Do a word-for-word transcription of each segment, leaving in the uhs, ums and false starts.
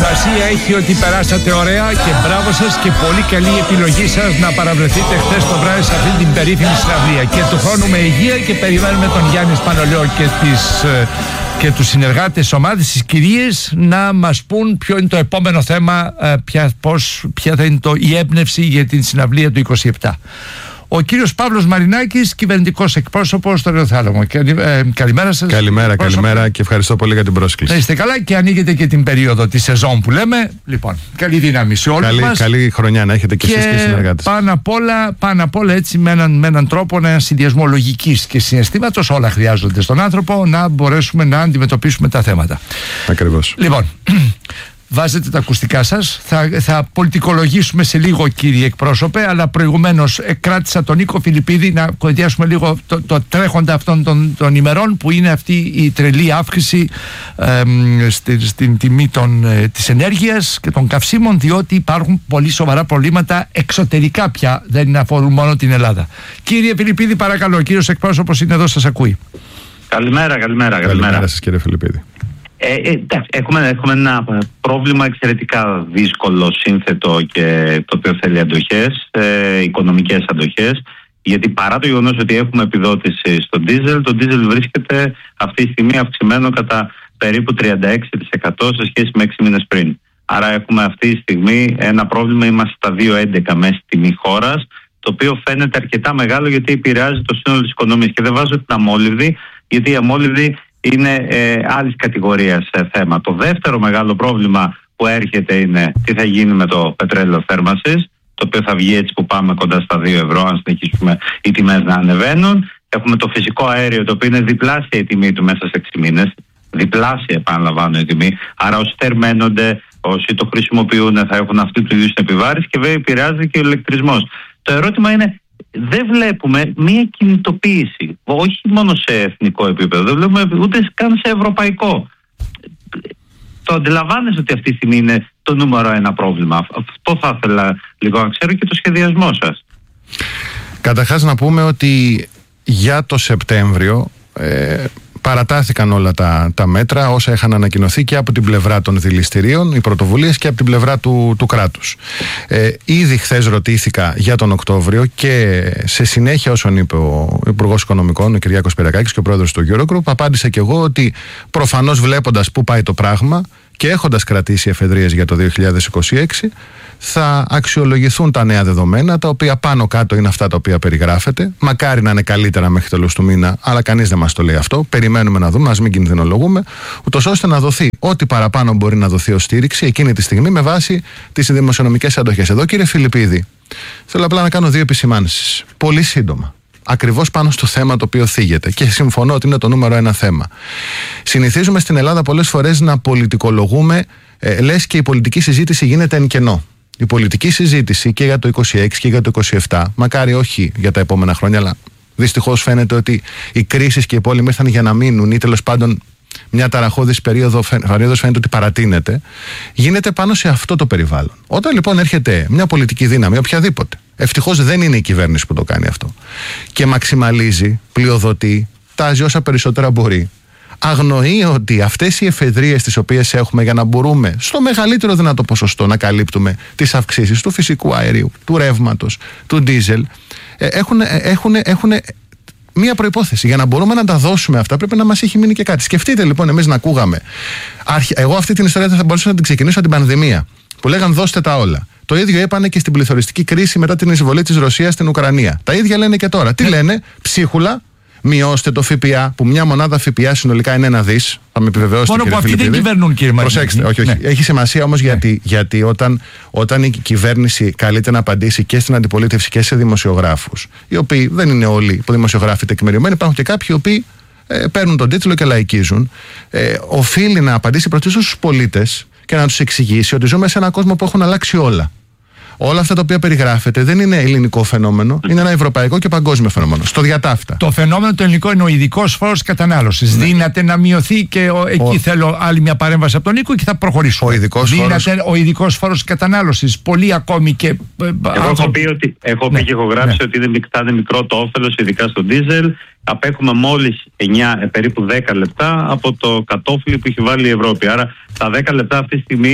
Σημασία έχει ότι περάσατε ωραία και μπράβο σας και πολύ καλή επιλογή σας να παραβρεθείτε χθες το βράδυ σε αυτή την περίφημη συναυλία. Και του χρόνου με υγεία και περιμένουμε τον Γιάννη Σπανολιό και, τις, και τους συνεργάτες της ομάδας, τις κυρίες, να μας πούν ποιο είναι το επόμενο θέμα, ποια, πώς, ποια θα είναι το, η έμπνευση για την συναυλία του είκοσι επτά. Ο κύριος Παύλος Μαρινάκης, κυβερνητικός εκπρόσωπος στο Ρεοθάλαμο. Ε, καλημέρα σας. Καλημέρα, καλημέρα και ευχαριστώ πολύ για την πρόσκληση. Να είστε καλά και ανοίγετε και την περίοδο τη σεζόν που λέμε. Λοιπόν, καλή δύναμη σε όλους καλή, μας. Καλή χρονιά να έχετε και, και εσείς και οι συνεργάτες. Πάνω απ' όλα, πάνω απ' όλα έτσι με έναν, με έναν τρόπο, ένα συνδυασμό λογικής και συναισθήματος, όλα χρειάζονται στον άνθρωπο, να μπορέσουμε να αντιμετωπίσουμε τα θέματα. Ακριβώς. Λοιπόν, βάζετε τα ακουστικά σας. Θα, θα πολιτικολογήσουμε σε λίγο, κύριε εκπρόσωπε, αλλά προηγουμένως ε, κράτησα τον Νίκο Φιλιππίδη να κουβεντιάσουμε λίγο το, το τρέχοντα αυτών των, των ημερών, που είναι αυτή η τρελή αύξηση ε, στη, στην τιμή των, ε, της ενέργειας και των καυσίμων, διότι υπάρχουν πολύ σοβαρά προβλήματα εξωτερικά πια, δεν αφορούν μόνο την Ελλάδα. Κύριε Φιλιππίδη, παρακαλώ, ο κύριος εκπρόσωπος είναι εδώ, σας ακούει. Καλημέρα, καλημέρα. Καλημέρα σας, κύριε Φιλιππίδη. Ε, ε, έχουμε, έχουμε ένα πρόβλημα εξαιρετικά δύσκολο, σύνθετο και το οποίο θέλει αντοχές, ε, οικονομικές αντοχές, γιατί παρά το γεγονός ότι έχουμε επιδότηση στο ντίζελ, το ντίζελ βρίσκεται αυτή τη στιγμή αυξημένο κατά περίπου τριάντα έξι τοις εκατό σε σχέση με έξι μήνες πριν. Άρα έχουμε αυτή τη στιγμή ένα πρόβλημα, είμαστε στα δύο έντεκα μέσα στη τιμή χώρας, το οποίο φαίνεται αρκετά μεγάλο γιατί επηρεάζει το σύνολο της οικονομίας. Και δεν βάζω την αμόλυβδη, γιατί η αμόλυβδη είναι ε, άλλης κατηγορίας ε, θέμα. Το δεύτερο μεγάλο πρόβλημα που έρχεται είναι τι θα γίνει με το πετρέλαιο θέρμανσης, το οποίο θα βγει έτσι που πάμε κοντά στα δύο ευρώ αν συνεχίσουμε οι τιμές να ανεβαίνουν. Έχουμε το φυσικό αέριο, το οποίο είναι διπλάσια η τιμή του μέσα σε έξι μήνες. Διπλάσια, επαναλαμβάνω, η τιμή. Άρα όσοι θερμαίνονται, όσοι το χρησιμοποιούν θα έχουν αυτή του είδους την επιβάρηση και βέβαια επηρεάζει και ο ηλεκτρισμός. Το ερώτημα είναι, δεν βλέπουμε μία κινητοποίηση, όχι μόνο σε εθνικό επίπεδο, δεν βλέπουμε ούτε καν σε ευρωπαϊκό. Το αντιλαμβάνεσαι ότι αυτή τη στιγμή είναι το νούμερο ένα πρόβλημα. Αυτό θα ήθελα λίγο να ξέρω και το σχεδιασμό σας. Καταρχάς να πούμε ότι για το Σεπτέμβριο ε, παρατάθηκαν όλα τα, τα μέτρα όσα είχαν ανακοινωθεί και από την πλευρά των δηληστηρίων, οι πρωτοβουλίες, και από την πλευρά του, του κράτους. Ε, ήδη χθες ρωτήθηκα για τον Οκτώβριο και σε συνέχεια όσον είπε ο Υπουργός Οικονομικών, ο Κυριάκος Πυρακάκης και ο πρόεδρος του Eurogroup, απάντησα και εγώ ότι προφανώς βλέποντας πού πάει το πράγμα και έχοντας κρατήσει εφεδρείες για το δύο χιλιάδες είκοσι έξι, θα αξιολογηθούν τα νέα δεδομένα, τα οποία πάνω κάτω είναι αυτά τα οποία περιγράφεται. Μακάρι να είναι καλύτερα μέχρι τέλος του μήνα, αλλά κανείς δεν μας το λέει αυτό. Περιμένουμε να δούμε, ας μην κινδυνολογούμε, ούτως ώστε να δοθεί ό,τι παραπάνω μπορεί να δοθεί ως στήριξη εκείνη τη στιγμή με βάση τις δημοσιονομικές αντοχές. Εδώ, κύριε Φιλιππίδη, θέλω απλά να κάνω δύο επισημάνσεις. Πολύ σύντομα. Ακριβώς πάνω στο θέμα το οποίο θίγεται, και συμφωνώ ότι είναι το νούμερο ένα θέμα. Συνηθίζουμε στην Ελλάδα πολλές φορές να πολιτικολογούμε, ε, λες και η πολιτική συζήτηση γίνεται εν κενό. Η πολιτική συζήτηση και για το είκοσι έξι και για το είκοσι επτά, μακάρι όχι για τα επόμενα χρόνια, αλλά δυστυχώς φαίνεται ότι οι κρίσεις και οι πόλεμοι ήρθαν για να μείνουν, ή τέλος πάντων μια ταραχώδης περίοδος φαίνεται ότι παρατείνεται, γίνεται πάνω σε αυτό το περιβάλλον. Όταν λοιπόν έρχεται μια πολιτική δύναμη, οποιαδήποτε, ευτυχώς δεν είναι η κυβέρνηση που το κάνει αυτό, και μαξιμαλίζει, πλειοδοτεί, τάζει όσα περισσότερα μπορεί, αγνοεί ότι αυτές οι εφεδρείες τις οποίες έχουμε για να μπορούμε στο μεγαλύτερο δυνατό ποσοστό να καλύπτουμε τις αυξήσεις του φυσικού αερίου, του ρεύματος, του ντίζελ, έχουν, έχουν, έχουν μία προϋπόθεση. Για να μπορούμε να τα δώσουμε αυτά, πρέπει να μας έχει μείνει και κάτι. Σκεφτείτε λοιπόν, εμείς να ακούγαμε. Εγώ αυτή την ιστορία θα μπορούσα να την ξεκινήσω από την πανδημία, που λέγαν δώστε τα όλα. Το ίδιο είπανε και στην πληθωριστική κρίση μετά την εισβολή της Ρωσίας στην Ουκρανία. Τα ίδια λένε και τώρα. Τι λένε? Ψίχουλα. Μειώστε το ΦΠΑ, που μια μονάδα ΦΠΑ συνολικά είναι ένα δις. Θα με επιβεβαιώσετε. Μόνο που αυτοί δεν κυβερνούν, κύριε Μαρινάκη. Προσέξτε, όχι, όχι. Ναι. Έχει σημασία όμως, ναι, γιατί, γιατί όταν, όταν η κυβέρνηση καλείται να απαντήσει και στην αντιπολίτευση και σε δημοσιογράφους, οι οποίοι δεν είναι όλοι οι δημοσιογράφοι τεκμηριωμένοι, υπάρχουν και κάποιοι οι οποίοι ε, παίρνουν τον τίτλο και λαϊκίζουν, ε, οφείλει να απαντήσει πρωτίστως στους πολίτες και να τους εξηγήσει ότι ζούμε σε έναν κόσμο που έχουν αλλάξει όλα. Όλα αυτά τα οποία περιγράφεται δεν είναι ελληνικό φαινόμενο, είναι ένα ευρωπαϊκό και παγκόσμιο φαινόμενο. Στο διατάφτα. Το φαινόμενο το ελληνικό είναι ο ειδικός φόρος κατανάλωσης. Ναι. Δύναται να μειωθεί και ο, εκεί ο... θέλω άλλη μια παρέμβαση από τον Νίκο και θα προχωρήσουμε. Ο ειδικός Δύναται φόρος... ο ειδικός φόρος κατανάλωσης. Πολλοί ακόμη και. Εγώ έχω πει, ότι, έχω πει ναι. και έχω γράψει ναι. ότι είναι, θα είναι μικρό το όφελος, ειδικά στο ντίζελ. Απέχουμε μόλις εννιά, περίπου δέκα λεπτά από το κατόφλι που έχει βάλει η Ευρώπη. Άρα τα δέκα λεπτά αυτή τη στιγμή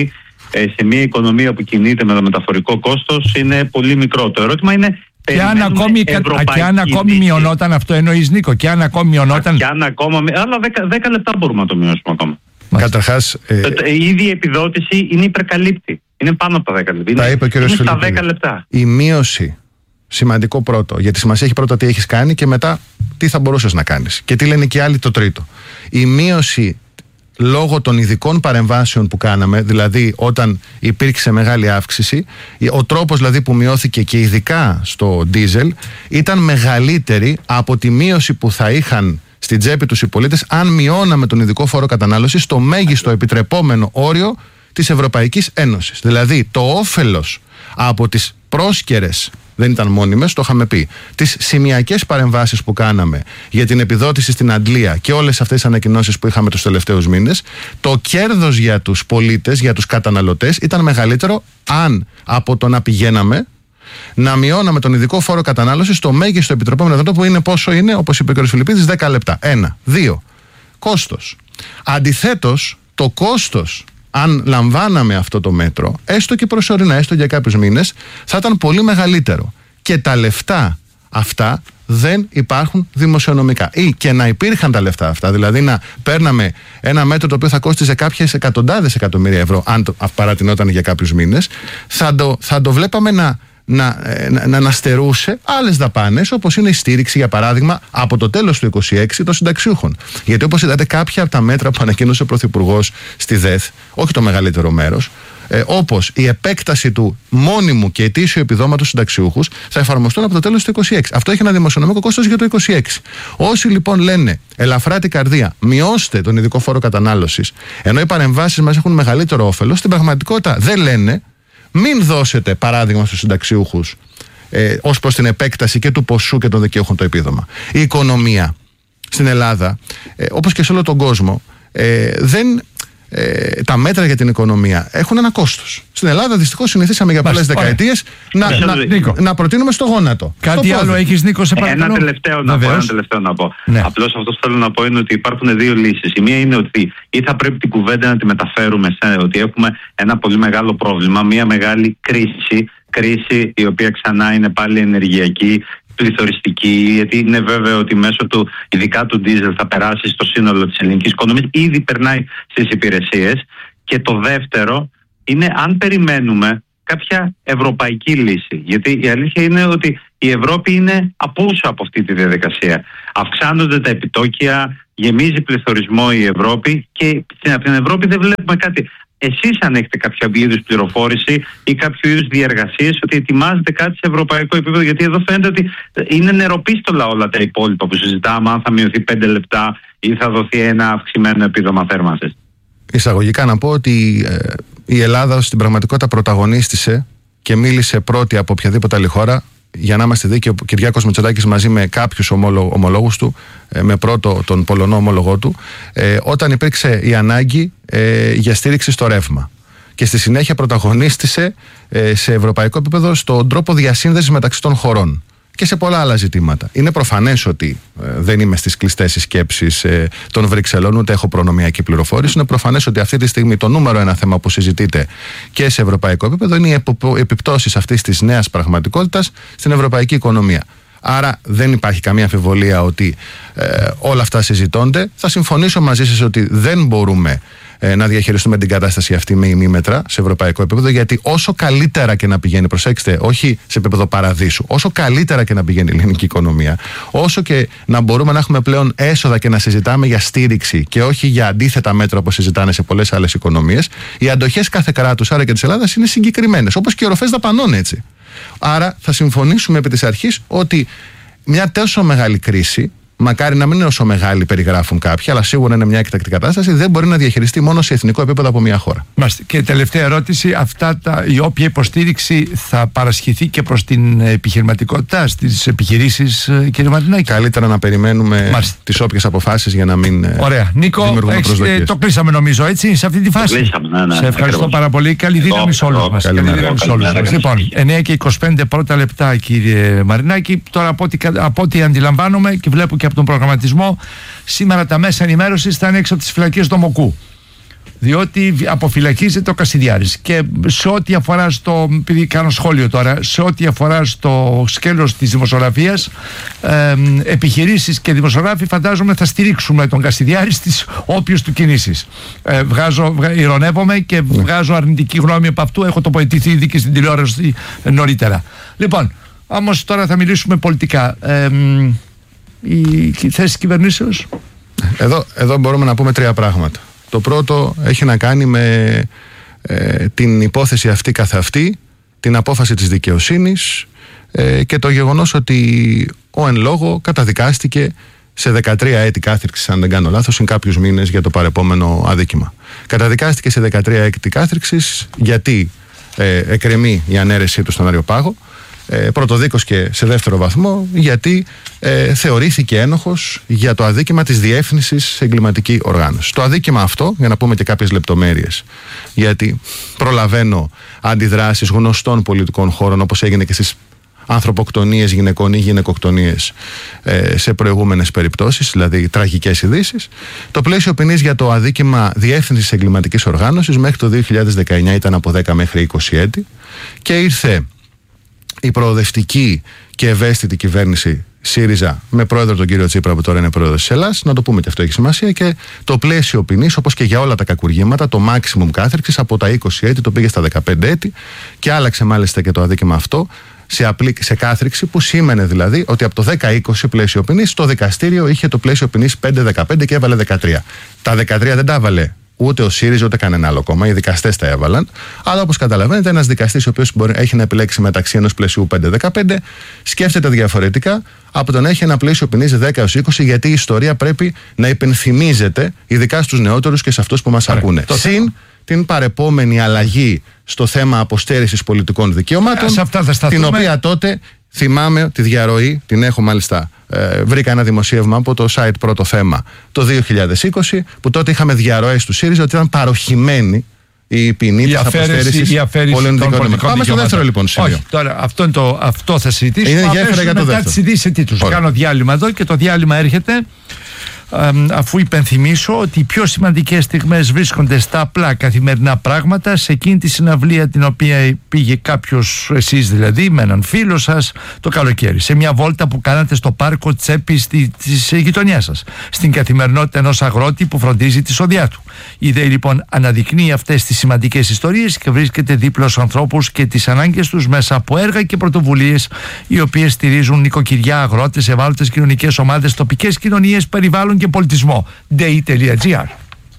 ε, σε μια οικονομία που κινείται με το μεταφορικό κόστος είναι πολύ μικρό. Το ερώτημα είναι. Και αν ακόμη, και αν ακόμη μειωνόταν αυτό, εννοείς Νίκο, και αν ακόμη μειωνόταν. Και αν ακόμα. Άλλα δέκα λεπτά μπορούμε να το μειώσουμε ακόμα. Καταρχάς, ε... η ίδια επιδότηση είναι υπερκαλύπτη. Είναι πάνω από τα δέκα λεπτά. Τα είπε ο κ. Είναι στα δέκα λεπτά. Η μείωση, σημαντικό πρώτο, γιατί σημασία έχει πρώτα τι έχεις κάνει και μετά τι θα μπορούσες να κάνεις. Και τι λένε και άλλοι το τρίτο. Η μείωση λόγω των ειδικών παρεμβάσεων που κάναμε, δηλαδή όταν υπήρξε μεγάλη αύξηση, ο τρόπος δηλαδή που μειώθηκε και ειδικά στο ντίζελ ήταν μεγαλύτερη από τη μείωση που θα είχαν στην τσέπη τους οι πολίτες αν μειώναμε τον ειδικό φόρο κατανάλωσης στο μέγιστο επιτρεπόμενο όριο της Ευρωπαϊκής Ένωσης. Δηλαδή το όφελος από τις πρόσκαιρες, δεν ήταν μόνιμες, το είχαμε πει, τις σημειακές παρεμβάσεις που κάναμε για την επιδότηση στην Αντλία και όλες αυτές τις ανακοινώσεις που είχαμε τους τελευταίους μήνες, το κέρδος για τους πολίτες, για τους καταναλωτές ήταν μεγαλύτερο αν από το να πηγαίναμε να μειώναμε τον ειδικό φόρο κατανάλωσης στο μέγιστο επιτρεπόμενο δυνατό, που είναι πόσο είναι, όπως είπε ο κ. Φιλιππίδης, δέκα λεπτά. Ένα. Δύο. Κόστος. Αντιθέτως, το κόστος, αν λαμβάναμε αυτό το μέτρο, έστω και προσωρινά, έστω για κάποιους μήνες, θα ήταν πολύ μεγαλύτερο. Και τα λεφτά αυτά δεν υπάρχουν δημοσιονομικά. Ή και να υπήρχαν τα λεφτά αυτά, δηλαδή να παίρναμε ένα μέτρο το οποίο θα κόστιζε κάποιες εκατοντάδες εκατομμύρια ευρώ, αν το παρατηνόταν για κάποιους μήνες, θα το, θα το βλέπαμε να. Να, να, να αναστερούσε άλλες δαπάνες, όπως είναι η στήριξη, για παράδειγμα, από το τέλος του είκοσι έξι των συνταξιούχων. Γιατί όπως είδατε, κάποια από τα μέτρα που ανακοίνωσε ο Πρωθυπουργός στη ΔΕΘ, όχι το μεγαλύτερο μέρος, ε, όπως η επέκταση του μόνιμου και ετήσιου επιδόματος συνταξιούχους, θα εφαρμοστούν από το τέλος του είκοσι έξι. Αυτό έχει ένα δημοσιονομικό κόστος για το είκοσι έξι. Όσοι λοιπόν λένε ελαφρά την καρδία, μειώστε τον ειδικό φόρο κατανάλωσης, ενώ οι παρεμβάσεις μας έχουν μεγαλύτερο όφελος, στην πραγματικότητα δεν λένε. Μην δώσετε παράδειγμα στους συνταξιούχους ε, ως προς την επέκταση και του ποσού και των δικαιούχων το επίδομα. Η οικονομία στην Ελλάδα, ε, όπως και σε όλο τον κόσμο, ε, δεν, ε, τα μέτρα για την οικονομία έχουν ένα κόστος. Στην Ελλάδα δυστυχώς συνηθίσαμε για πολλές δεκαετίες να, να, να, να προτείνουμε στο γόνατο. Κάτι στο άλλο έχεις, Νίκο, σε παρακαλώ? Ένα τελευταίο να πω. Ένα τελευταίο να πω. Ναι. Απλώς αυτό που θέλω να πω είναι ότι υπάρχουν δύο λύσεις. Η μία είναι ότι ή θα πρέπει την κουβέντα να τη μεταφέρουμε σε ότι έχουμε ένα πολύ μεγάλο πρόβλημα, μια μεγάλη κρίση, κρίση η οποία ξανά είναι πάλι ενεργειακή, πληθωριστική, γιατί είναι βέβαιο ότι μέσω του, ειδικά του ντίζελ, θα περάσει στο σύνολο της ελληνικής οικονομίας, ήδη περνάει στις υπηρεσίες. Και το δεύτερο είναι αν περιμένουμε κάποια ευρωπαϊκή λύση. Γιατί η αλήθεια είναι ότι η Ευρώπη είναι απούσα από αυτή τη διαδικασία. Αυξάνονται τα επιτόκια, γεμίζει πληθωρισμό η Ευρώπη και από την Ευρώπη δεν βλέπουμε κάτι. Εσείς αν έχετε κάποια είδους πληροφόρηση ή κάποιο είδους διεργασίες ότι ετοιμάζετε κάτι σε ευρωπαϊκό επίπεδο, γιατί εδώ φαίνεται ότι είναι νεροπίστολα όλα τα υπόλοιπα που συζητάμε, αν θα μειωθεί πέντε λεπτά ή θα δοθεί ένα αυξημένο επίδομα θέρμανσης. Εισαγωγικά να πω ότι ε, η Ελλάδα στην πραγματικότητα πρωταγωνίστησε και μίλησε πρώτη από οποιαδήποτε άλλη χώρα. Για να είμαστε δίκαιοι, ο Κυριάκος Μητσοτάκης μαζί με κάποιους ομόλο, ομολόγους του, ε, με πρώτο τον Πολωνό ομόλογό του, ε, όταν υπήρξε η ανάγκη ε, για στήριξη στο ρεύμα. Και στη συνέχεια πρωταγωνίστησε ε, σε ευρωπαϊκό επίπεδο στον τρόπο διασύνδεσης μεταξύ των χωρών. Και σε πολλά άλλα ζητήματα. Είναι προφανές ότι ε, δεν είμαι στις κλειστές σκέψεις ε, των Βρυξελών, ούτε έχω προνομιακή πληροφόρηση. Είναι προφανές ότι αυτή τη στιγμή το νούμερο ένα θέμα που συζητείται και σε ευρωπαϊκό επίπεδο είναι οι επιπτώσεις αυτής της νέας πραγματικότητας στην ευρωπαϊκή οικονομία. Άρα δεν υπάρχει καμία αμφιβολία ότι ε, όλα αυτά συζητώνται. Θα συμφωνήσω μαζί σας ότι δεν μπορούμε ε, να διαχειριστούμε την κατάσταση αυτή με ημίμετρα σε ευρωπαϊκό επίπεδο, γιατί όσο καλύτερα και να πηγαίνει, προσέξτε, όχι σε επίπεδο παραδείσου, όσο καλύτερα και να πηγαίνει η ελληνική οικονομία, όσο και να μπορούμε να έχουμε πλέον έσοδα και να συζητάμε για στήριξη και όχι για αντίθετα μέτρα όπως συζητάνε σε πολλές άλλες οικονομίες, οι αντοχές κάθε κράτους, άρα και της Ελλάδας, είναι συγκεκριμένες, όπως και οι οροφές δαπανών, έτσι. Άρα θα συμφωνήσουμε επί της αρχής ότι μια τόσο μεγάλη κρίση, μακάρι να μην είναι όσο μεγάλη περιγράφουν κάποιοι, αλλά σίγουρα είναι μια εκτακτική κατάσταση, δεν μπορεί να διαχειριστεί μόνο σε εθνικό επίπεδο από μια χώρα. Μάλιστα. Και τελευταία ερώτηση, αυτά τα, η όποια υποστήριξη θα παρασχεθεί και προς την επιχειρηματικότητα στις επιχειρήσεις, κύριε Μαρινάκη? Καλύτερα να περιμένουμε τις όποιες αποφάσεις για να μην Ωραία. Νίκο, έχεις, ε, το κλείσαμε νομίζω, έτσι, σε αυτή τη φάση. Κλείσαμε, ναι, ναι, σε ευχαριστώ ακριβώς. πάρα πολύ. Καλή δύναμη σε όλους μας. Λοιπόν, εννιά και είκοσι πέντε πρώτα λεπτά, κύριε Μαρινάκη. Τώρα από ό,τι, από ό,τι αντιλαμβάνομαι και βλέπω και από τον προγραμματισμό, σήμερα τα μέσα ενημέρωσης θα είναι έξω από τις φυλακές Δομοκού. Διότι αποφυλακίζεται ο Κασιδιάρης. Και σε ό,τι αφορά στο. Επειδή κάνω σχόλιο τώρα, σε ό,τι αφορά στο σκέλος της δημοσιογραφίας, ε, επιχειρήσεις και δημοσιογράφοι φαντάζομαι θα στηρίξουμε τον Κασιδιάρη στις όποιες του κινήσεις. Ε, βγάζω, ειρωνεύομαι και βγάζω αρνητική γνώμη από αυτού. Έχω τοποθετηθεί ήδη και στην τηλεόραση νωρίτερα. Λοιπόν, όμως τώρα θα μιλήσουμε πολιτικά. Ε, η θέση κυβερνήσεως. Εδώ, εδώ μπορούμε να πούμε τρία πράγματα. Το πρώτο έχει να κάνει με ε, την υπόθεση αυτή καθ' αυτή, την απόφαση της δικαιοσύνης ε, και το γεγονός ότι ο εν λόγω καταδικάστηκε σε δεκατρία έτη κάθριξης, αν δεν κάνω λάθος, είναι κάποιους μήνες για το παρεπόμενο αδίκημα. Καταδικάστηκε σε δεκατρία έτη κάθριξης γιατί ε, εκκρεμεί η ανέρεσή του στον Αριοπάγο. Ε, πρωτοδίκως και σε δεύτερο βαθμό γιατί ε, θεωρήθηκε ένοχος για το αδίκημα της διεύθυνσης σε εγκληματική οργάνωση. Το αδίκημα αυτό, για να πούμε και κάποιες λεπτομέρειες, γιατί προλαβαίνω αντιδράσεις γνωστών πολιτικών χώρων όπως έγινε και στις ανθρωποκτονίες γυναικών ή γυναικοκτονίες ε, σε προηγούμενες περιπτώσεις, δηλαδή τραγικές ειδήσεις. Το πλαίσιο ποινής για το αδίκημα διεύθυνσης εγκληματικής οργάνωσης μέχρι το δύο χιλιάδες δεκαεννιά ήταν από δέκα μέχρι είκοσι έτη και ήρθε η προοδευτική και ευαίσθητη κυβέρνηση ΣΥΡΙΖΑ με πρόεδρο τον κύριο Τσίπρα, που τώρα είναι πρόεδρος της Ελλάδας, να το πούμε και αυτό έχει σημασία, και το πλαίσιο ποινής, όπως και για όλα τα κακουργήματα, το maximum κάθριξης από τα είκοσι έτη το πήγε στα δεκαπέντε έτη και άλλαξε μάλιστα και το αδίκημα αυτό σε, απλή, σε κάθριξη, που σήμαινε δηλαδή ότι από το δέκα είκοσι πλαίσιο ποινής το δικαστήριο είχε το πλαίσιο ποινής πέντε δεκαπέντε και έβαλε δεκατρία. Τα δεκατρία δεν τα έβαλε ούτε ο ΣΥΡΙΖΑ ούτε κανένα άλλο κόμμα, οι δικαστές τα έβαλαν. Αλλά όπως καταλαβαίνετε, ένας δικαστής ο οποίος μπορεί, έχει να επιλέξει μεταξύ ενός πλαισίου πέντε δεκαπέντε, σκέφτεται διαφορετικά από το να έχει ένα πλαίσιο ποινής δέκα έως είκοσι, γιατί η ιστορία πρέπει να υπενθυμίζεται, ειδικά στους νεότερους και σε αυτούς που μας ακούνε. Το Συν θέμα. Την παρεπόμενη αλλαγή στο θέμα αποστέρησης πολιτικών δικαιωμάτων, την οποία τότε θυμάμαι τη διαρροή, την έχω μάλιστα. Ε, βρήκα ένα δημοσίευμα από το site Πρώτο Θέμα το δύο χιλιάδες είκοσι, που τότε είχαμε διαρροές του ΣΥΡΙΖΑ ότι ήταν παροχημένη η ποινή της αποστέρησης πολλών δικαιωμάτων. Πάμε στο δεύτερο λοιπόν σημείο. Όχι, τώρα αυτό, είναι το, αυτό θα συζητήσουμε. Είναι γέφυρα για το μετά τις ειδήσεις τίτλους. Κάνω διάλειμμα εδώ και το διάλειμμα έρχεται αφού υπενθυμίσω ότι οι πιο σημαντικές στιγμές βρίσκονται στα απλά καθημερινά πράγματα, σε εκείνη τη συναυλία την οποία πήγε κάποιος, εσείς δηλαδή, με έναν φίλο σας το καλοκαίρι, σε μια βόλτα που κάνατε στο πάρκο Τσέπης της γειτονιάς σας, στην καθημερινότητα ενός αγρότη που φροντίζει τη σοδιά του. Η ΔΕΗ λοιπόν αναδεικνύει αυτές τις σημαντικές ιστορίες και βρίσκεται δίπλα στους ανθρώπους και τις ανάγκες τους μέσα από έργα και πρωτοβουλίες οι οποίες στηρίζουν νοικοκυριά, αγρότες, ευάλωτες κοινωνικές ομάδες, τοπικές κοινωνίες, περιβάλλον και πολιτισμό. ντέι τελεία τζι άρ.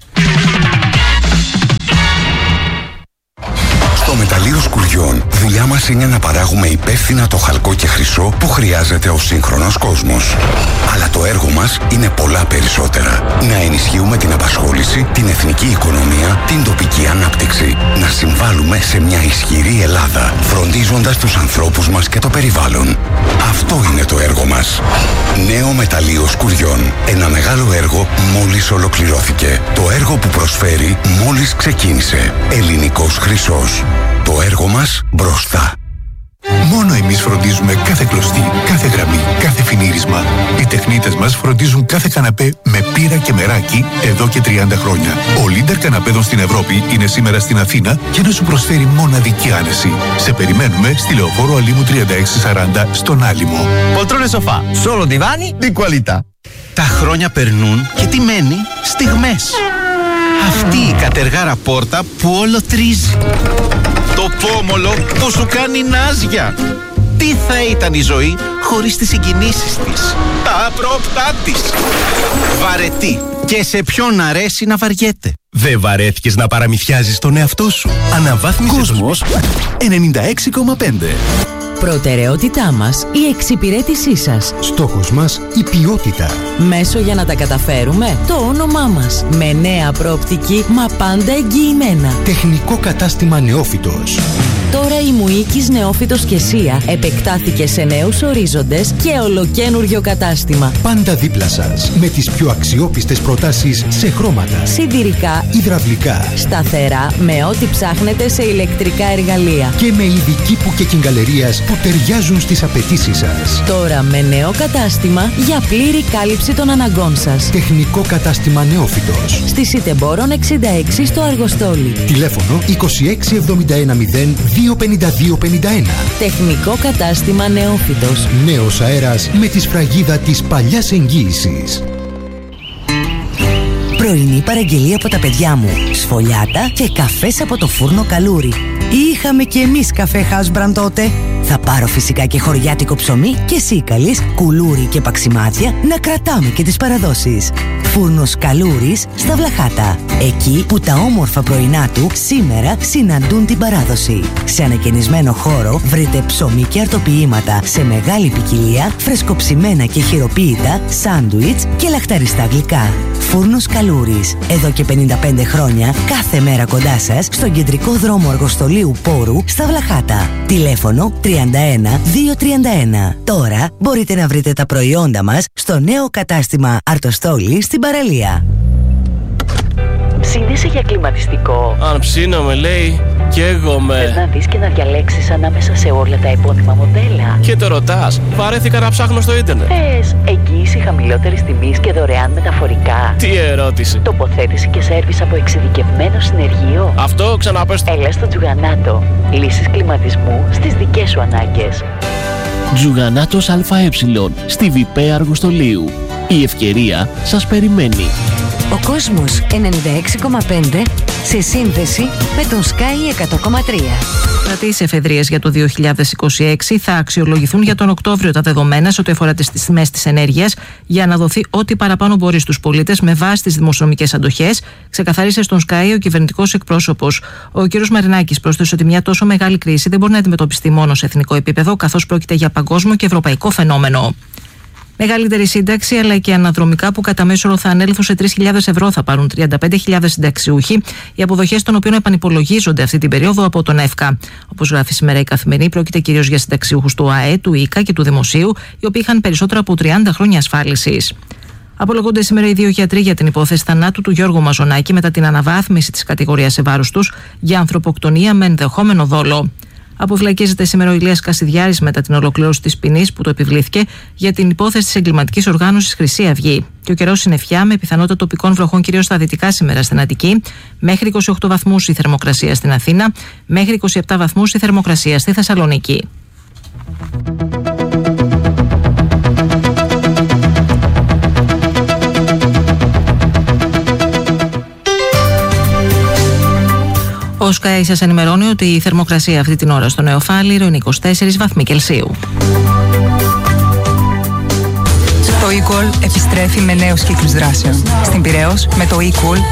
Στο μεταλλείο Σκουριών, δουλειά μας είναι να παράγουμε υπεύθυνα το χαλκό και χρυσό που χρειάζεται ο σύγχρονος κόσμος. Αλλά το έργο μας είναι πολλά περισσότερα. Να ενισχύουμε την απασχόληση, την εθνική οικονομία, την τοπική ανάπτυξη. Να συμβάλλουμε σε μια ισχυρή Ελλάδα, φροντίζοντας τους ανθρώπους μας και το περιβάλλον. Αυτό είναι το έργο μας. Νέο μεταλλείο Σκουριών. Ένα μεγάλο έργο μόλις ολοκληρώθηκε. Το έργο που προσφέρει μόλις ξεκίνησε. Ελληνικός χρυσός. Το έργο μας μπροστά. Μόνο εμείς φροντίζουμε κάθε κλωστή, κάθε γραμμή, κάθε φινίρισμα. Οι τεχνίτες μας φροντίζουν κάθε καναπέ με πύρα και μεράκι εδώ και τριάντα χρόνια. Ο Λίντερ καναπέδων στην Ευρώπη είναι σήμερα στην Αθήνα για να σου προσφέρει μοναδική άνεση. Σε περιμένουμε στη Λεωφόρο Αλήμου τριάντα έξι σαράντα στον Άλυμο. Poltrone sofà, solo divani di qualità. Τα χρόνια περνούν και τι μένει? Στιγμές. Αυτή η κατεργάρα πόρτα που όλο τρίζει. Το πόμολο που σου κάνει νάζια. Τι θα ήταν η ζωή χωρίς τις συγκινήσεις της, τα απρόπτά της. Βαρετή. Και σε ποιον αρέσει να βαριέται. Δεν βαρέθηκες να παραμυθιάζεις τον εαυτό σου? Αναβάθμισε Κόσμος ενενήντα έξι κόμμα πέντε. Προτεραιότητά μας η εξυπηρέτησή σας. Στόχος μας η ποιότητα. Μέσο για να τα καταφέρουμε το όνομά μας. Με νέα προοπτική μα πάντα εγγυημένα. Τεχνικό κατάστημα Νεόφυτος. Τώρα η Μουίκης Νεόφυτος και Σία επεκτάθηκε σε νέους ορίζοντες και ολοκαίνουργιο κατάστημα. Πάντα δίπλα σας, με τις πιο αξιόπιστες προτάσεις σε χρώματα, Σιδηρικά, υδραυλικά, σταθερά, με ό,τι ψάχνετε σε ηλεκτρικά εργαλεία. και με είδη κήπου και κυγκαλερίας που ταιριάζουν στις απαιτήσεις σας. Τώρα με νέο κατάστημα για πλήρη κάλυψη των αναγκών σας. Τεχνικό κατάστημα Νεόφυτος. Στη Σιτεμπόρων εξήντα έξι στο Αργοστόλι. Τηλέφωνο είκοσι έξι εβδομήντα ένα μηδέν δύο πενήντα δύο πενήντα ένα. Τεχνικό κατάστημα Νεόφυτος. Νέος αέρας με τη σφραγίδα της παλιάς εγγύησης. Πρωινή παραγγελία από τα παιδιά μου. Σφολιάτα και καφές από το φούρνο Καλούρι. Είχαμε κι εμείς καφέ House Brand τότε. Θα πάρω φυσικά και χωριάτικο ψωμί και σίκαλης, κουλούρι και παξιμάδια να κρατάμε και τις παραδόσεις. Φούρνος Καλούρης στα Βλαχάτα. Εκεί που τα όμορφα πρωινά του σήμερα συναντούν την παράδοση. Σε ανακαινισμένο χώρο βρείτε ψωμί και αρτοποιήματα σε μεγάλη ποικιλία, φρεσκοψημένα και χειροποίητα, σάντουιτς και λαχταριστά γλυκά. Φούρνος Καλούρης. Εδώ και πενήντα πέντε χρόνια, κάθε μέρα κοντά σας, στον κεντρικό δρόμο Αργοστολίου Πόρου, στα Βλαχάτα. Τηλέφωνο τριάντα ένα δύο τριάντα ένα. Τώρα μπορείτε να βρείτε τα προϊόντα μας στο νέο κατάστημα Αρτοστόλη στην παραλία. Ψήνεσαι για κλιματιστικό? Αν ψήνομαι, λέει, και εγώ με. Θες να δεις και να διαλέξεις ανάμεσα σε όλα τα επώνυμα μοντέλα? Και το ρωτάς, βαρέθηκα να ψάχνω στο ίντερνετ. Θες εγγύηση χαμηλότερης τιμής και δωρεάν μεταφορικά? Τι ερώτηση. Τοποθέτηση και σέρβις από εξειδικευμένο συνεργείο? Αυτό ξαναπες. Έλα στο Τζουγανάτο. Λύσεις κλιματισμού στις δικές σου ανάγκες. Τζουγανάτος ΑΕ, στη Βιπέ Αργοστολίου. Η ευκαιρία σας περιμένει. Ο κόσμος ενενήντα έξι κόμμα πέντε σε σύνδεση με τον Sky εκατό κόμμα τρία. Κρατήσεις εφεδρείες για το δύο χιλιάδες είκοσι έξι θα αξιολογηθούν για τον Οκτώβριο τα δεδομένα σε ό,τι αφορά τις τιμές της ενέργειας για να δοθεί ό,τι παραπάνω μπορεί στους πολίτες με βάση τις δημοσιονομικές αντοχές, ξεκαθαρίσε στον Sky ο κυβερνητικός εκπρόσωπος. Ο κ. Μαρινάκης πρόσθεσε ότι μια τόσο μεγάλη κρίση δεν μπορεί να αντιμετωπιστεί μόνο σε εθνικό επίπεδο, καθώς πρόκειται για παγκόσμιο και ευρωπαϊκό φαινόμενο. Μεγαλύτερη σύνταξη αλλά και αναδρομικά που κατά μέσο όρο θα ανέλθουν σε τρεις χιλιάδες ευρώ θα πάρουν τριάντα πέντε χιλιάδες συνταξιούχοι, οι αποδοχές των οποίων επανυπολογίζονται αυτή την περίοδο από τον ΕΦΚΑ. Όπως γράφει σήμερα η Καθημερινή, πρόκειται κυρίως για συνταξιούχους του ΑΕ, του ΙΚΑ και του Δημοσίου, οι οποίοι είχαν περισσότερα από τριάντα χρόνια ασφάλισης. Απολογούνται σήμερα οι δύο γιατροί για την υπόθεση θανάτου του Γιώργου Μαζονάκη μετά την αναβάθμιση της κατηγορίας σε βάρος τους για ανθρωποκτονία με ενδεχόμενο δόλο. Αποφυλακίζεται σήμερα ο Ηλίας Κασιδιάρης μετά την ολοκλήρωση της ποινής που το επιβλήθηκε για την υπόθεση της εγκληματικής οργάνωσης Χρυσή Αυγή. Και ο καιρός συννεφιά με πιθανότητα τοπικών βροχών κυρίως στα δυτικά σήμερα στην Αττική, μέχρι είκοσι οκτώ βαθμούς η θερμοκρασία στην Αθήνα, μέχρι είκοσι επτά βαθμούς η θερμοκρασία στη Θεσσαλονίκη. Ο Sky σας ενημερώνει ότι η θερμοκρασία αυτή την ώρα στο Νεοφάλιρο είναι είκοσι τέσσερις βαθμοί Κελσίου. Το e-call επιστρέφει με νέους κύκλους δράσεων. Στην Πειραιώς με το e-call